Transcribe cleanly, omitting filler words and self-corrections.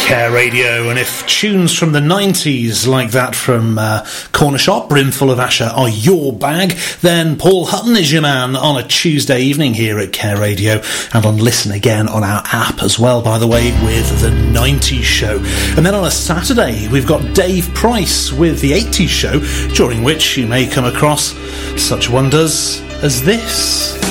Care Radio, and if tunes from the 90s like that from Corner Shop, Brimful of Asher, are your bag, then Paul Hutton is your man on a Tuesday evening here at Care Radio, and on Listen Again on our app as well, by the way, with the 90s show. And then on a Saturday, we've got Dave Price with the 80s show, during which you may come across such wonders as this.